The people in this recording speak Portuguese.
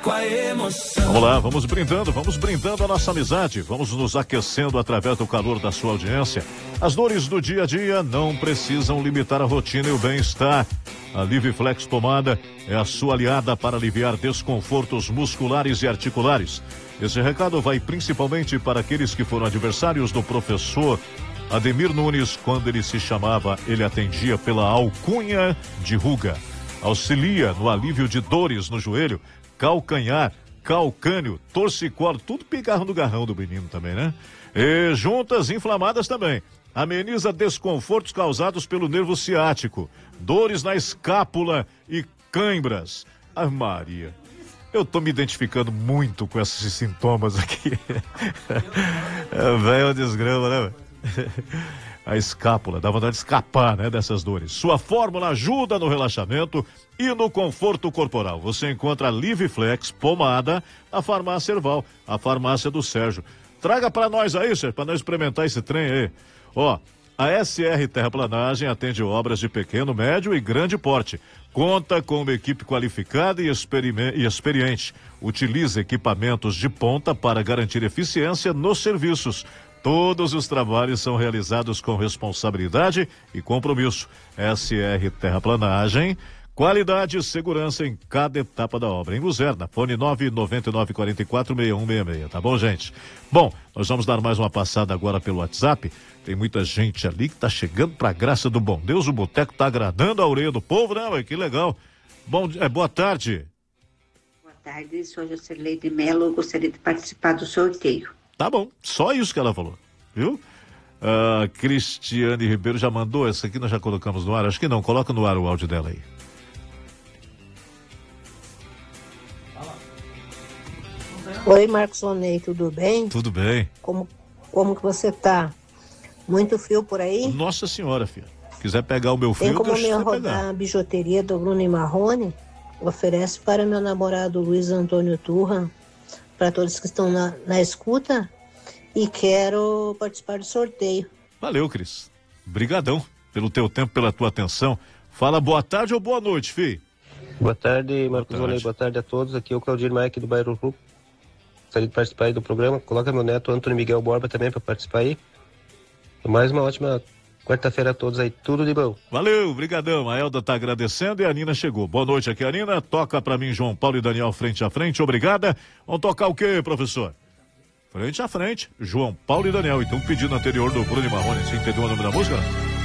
com a emoção. Vamos lá, vamos brindando a nossa amizade, vamos nos aquecendo através do calor da sua audiência. As dores do dia a dia não precisam limitar a rotina e o bem-estar. A Liviflex Pomada é a sua aliada para aliviar desconfortos musculares e articulares. Esse recado vai principalmente para aqueles que foram adversários do professor Ademir Nunes. Quando ele atendia pela alcunha de ruga. Auxilia no alívio de dores no joelho, calcanhar, calcânio, torcicolo, tudo pigarro no garrão do menino também, né? E juntas inflamadas também. Ameniza desconfortos causados pelo nervo ciático, dores na escápula e cãibras. Ah, Maria, eu tô me identificando muito com esses sintomas aqui. Velho desgrama, né? A escápula, dá vontade de escapar, né, dessas dores. Sua fórmula ajuda no relaxamento e no conforto corporal. Você encontra a Liviflex Pomada na Farmácia Erval, a farmácia do Sérgio. Traga para nós aí, Sérgio, para nós experimentar esse trem aí. Ó, a SR Terraplanagem atende obras de pequeno, médio e grande porte. Conta com uma equipe qualificada e experiente. Utiliza equipamentos de ponta para garantir eficiência nos serviços. Todos os trabalhos são realizados com responsabilidade e compromisso. SR Terraplanagem, qualidade e segurança em cada etapa da obra. Em Luzerna, fone 999446166, tá bom, gente? Bom, nós vamos dar mais uma passada agora pelo WhatsApp. Tem muita gente ali que tá chegando pra graça do bom Deus. O boteco tá agradando a orelha do povo, né, ué? Que legal. Boa tarde. Boa tarde, sou Jocelyn de Melo, gostaria de participar do sorteio. Tá bom, só isso que ela falou, viu? Cristiane Ribeiro já mandou, essa aqui nós já colocamos no ar, acho que não, coloca no ar o áudio dela aí. Oi, Marcos Onei, tudo bem? Tudo bem. Como que você tá? Muito frio por aí? Nossa senhora, filha, quiser pegar o meu frio, tem como deixa me você rodar pegar. a bijuteria do Bruno e Marrone? Oferece para meu namorado Luiz Antônio Turra, para todos que estão na escuta, e quero participar do sorteio. Valeu, Cris. Brigadão pelo teu tempo, pela tua atenção. Fala boa tarde ou boa noite, filho. Boa tarde, Marcos Onei, boa tarde a todos. Aqui é o Claudir Maia, aqui do bairro Ru. Gostaria de participar aí do programa. Coloca meu neto Antônio Miguel Borba também para participar aí. Mais uma ótima quarta-feira a todos aí, tudo de bom. Valeu, brigadão. A Elda tá agradecendo e a Nina chegou. Boa noite aqui, a Nina. Toca pra mim, João Paulo e Daniel, frente a frente. Obrigada. Vamos tocar o quê, professor? Frente a frente, João Paulo e Daniel. Então, o pedido anterior do Bruno e Marrone. Você entendeu o nome da música?